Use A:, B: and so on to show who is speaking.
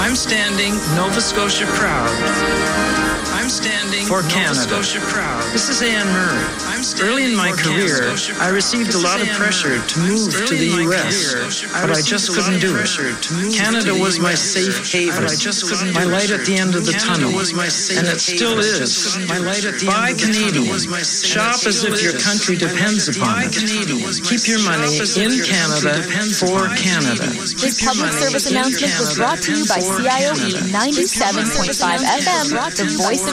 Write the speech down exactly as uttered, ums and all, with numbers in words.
A: I'm standing Nova Scotia proud. I'm standing for Nova Canada. Scotia proud. This is Anne Murray. I'm Early in my career, I received a lot of pressure to move to the U S, but I just couldn't do it. Canada was my safe haven, my light at the end of the tunnel, and it still is. Buy Canadian. Shop as if your country depends upon it. Keep your money in Canada for Canada.
B: This public service announcement was brought to you by C I O E ninety-seven point five F M, the voice of